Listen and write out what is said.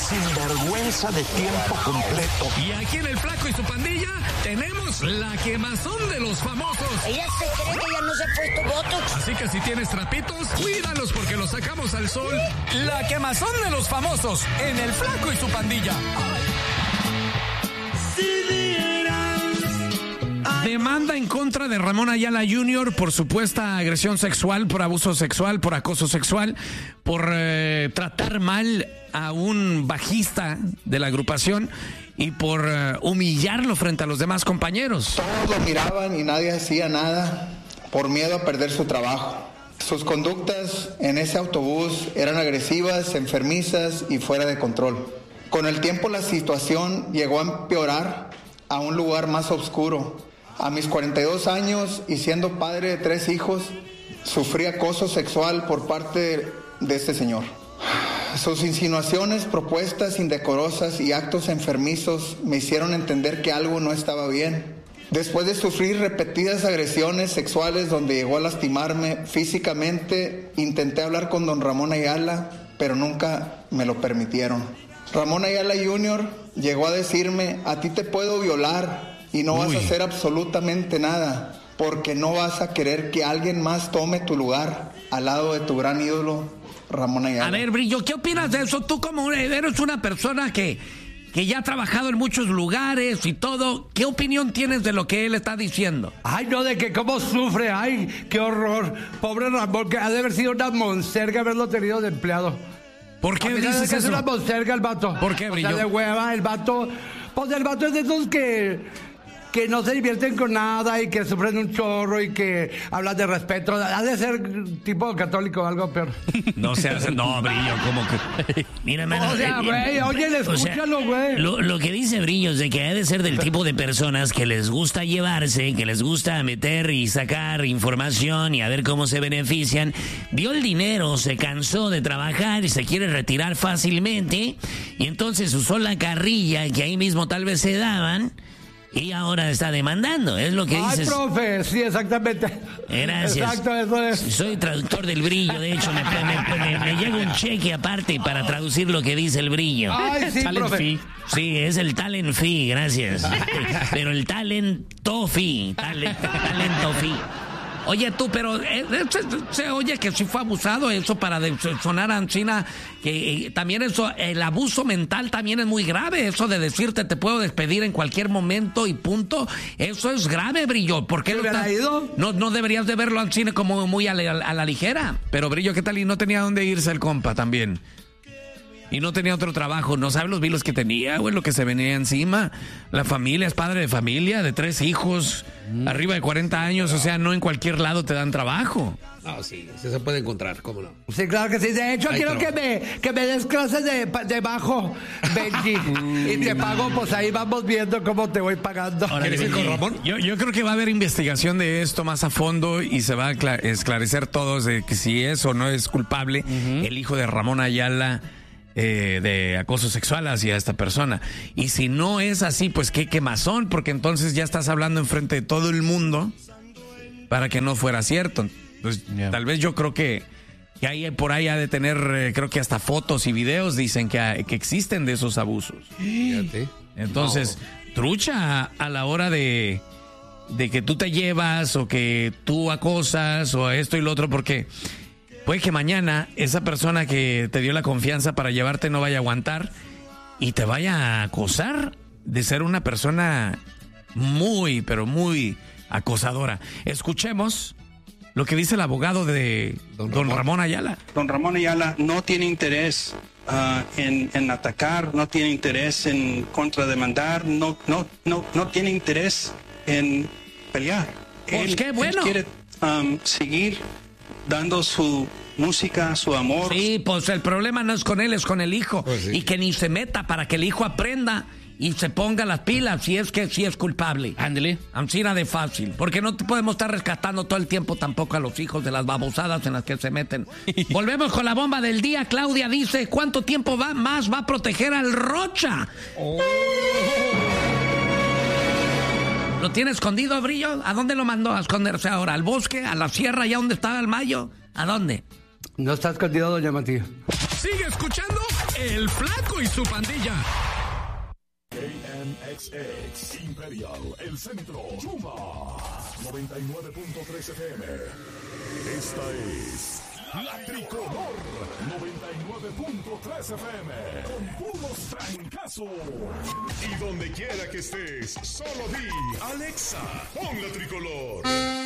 sinvergüenza de tiempo completo. Y aquí en El Flaco y su Pandilla tenemos la quemazón de los famosos. Ella se cree que ya no se ha puesto botox. Así que si tienes trapitos, cuídalos porque los sacamos al sol. La quemazón de los famosos en El Flaco y su Pandilla. Demanda en contra de Ramón Ayala Jr. por supuesta agresión sexual, por abuso sexual, por acoso sexual, por tratar mal a un bajista de la agrupación y por humillarlo frente a los demás compañeros. Todos lo miraban y nadie hacía nada por miedo a perder su trabajo. Sus conductas en ese autobús eran agresivas, enfermizas y fuera de control. Con el tiempo la situación llegó a empeorar a un lugar más oscuro. A mis 42 años y siendo padre de 3 hijos, sufrí acoso sexual por parte de este señor. Sus insinuaciones, propuestas indecorosas y actos enfermizos me hicieron entender que algo no estaba bien. Después de sufrir repetidas agresiones sexuales donde llegó a lastimarme físicamente, intenté hablar con don Ramón Ayala, pero nunca me lo permitieron. Ramón Ayala Jr. llegó a decirme: a ti te puedo violar y no vas a hacer absolutamente nada, porque no vas a querer que alguien más tome tu lugar al lado de tu gran ídolo, Ramón Ayala. A ver, Brillo, ¿qué opinas de eso? Tú como eres una persona que ya ha trabajado en muchos lugares y todo, ¿qué opinión tienes de lo que él está diciendo? Ay, no, de que cómo sufre, ay, qué horror. Pobre Ramón, que ha de haber sido una monserga haberlo tenido de empleado. ¿Por qué dices eso? Es una monserga el vato. ¿Por qué, Brillo? O sea, de hueva, el vato. Pues el vato es de esos que no se divierten con nada y que sufren un chorro y que hablan de respeto. Ha de ser tipo católico o algo peor. No seas, no, Brillo, como que... Mira, mano, o sea, güey, oye, escúchalo, güey. Lo que dice Brillo es de que ha de ser del tipo de personas que les gusta llevarse, que les gusta meter y sacar información y a ver cómo se benefician. Vio el dinero, se cansó de trabajar y se quiere retirar fácilmente. Y entonces usó la carrilla que ahí mismo tal vez se daban. Y ahora está demandando, es lo que dices. Ay, profe, sí, exactamente. Gracias. Exacto, eso es. Soy traductor del Brillo, de hecho, me llega un cheque aparte para traducir lo que dice el Brillo. Ay, sí, Talent profe. fee. Sí, es el talent fee, gracias. Pero el talento fee, talento fee. Oye, tú, pero se oye que sí fue abusado eso para sonar a Ancina, que también eso, el abuso mental también es muy grave, eso de decirte te puedo despedir en cualquier momento y punto, eso es grave, Brillo. ¿Por qué ¿Se hubiera ido? No deberías de verlo, Ancina, como muy a la ligera? Pero, Brillo, ¿qué tal? Y no tenía dónde irse el compa también. Y no tenía otro trabajo, no sabes los vilos que tenía, güey, lo que se venía encima. La familia, es padre de familia, de 3 hijos, arriba de 40 años, o sea, no en cualquier lado te dan trabajo. No, sí, se puede encontrar, ¿cómo no? Sí, claro que sí. De hecho, Ay, quiero que me des clases de bajo, Benji. Y te pago, pues ahí vamos viendo cómo te voy pagando. ¿Quieres ir con Ramón? Yo creo que va a haber investigación de esto más a fondo y se va a esclarecer todo de que si es o no es culpable el hijo de Ramón Ayala de acoso sexual hacia esta persona. Y si no es así, pues qué quemazón, porque entonces ya estás hablando enfrente de todo el mundo para que no fuera cierto. Pues tal vez yo creo que hay por ahí ha de tener, creo que hasta fotos y videos dicen que existen de esos abusos. Fíjate. Entonces, trucha a la hora de que tú te llevas o que tú acosas o esto y lo otro, porque puede que mañana esa persona que te dio la confianza para llevarte no vaya a aguantar y te vaya a acosar de ser una persona muy, pero muy acosadora. Escuchemos lo que dice el abogado de don Ramón Ayala. Don Ramón Ayala no tiene interés en atacar, no tiene interés en contrademandar, no tiene interés en pelear. Pues qué bueno. Él quiere seguir dando su música, su amor. Sí, pues el problema no es con él, es con el hijo. Pues sí. Y que ni se meta para que el hijo aprenda y se ponga las pilas si es que sí es culpable. Ándele. Ancina de fácil. Porque no podemos estar rescatando todo el tiempo tampoco a los hijos de las babosadas en las que se meten. Volvemos con la bomba del día. Claudia dice, ¿cuánto tiempo más va a proteger al Rocha? Oh. ¿Lo tiene escondido, Brillo? ¿A dónde lo mandó a esconderse ahora? ¿Al bosque? ¿A la sierra? ¿Ya donde estaba el Mayo? ¿A dónde? No está escondido, doña Matías. Sigue escuchando El Flaco y su pandilla. KMXX Imperial, El Centro, Chuma, 99.3 FM. Esta es La Tricolor, 99.3 FM, con puros trancazos. Y donde quiera que estés, solo di, Alexa, pon La Tricolor.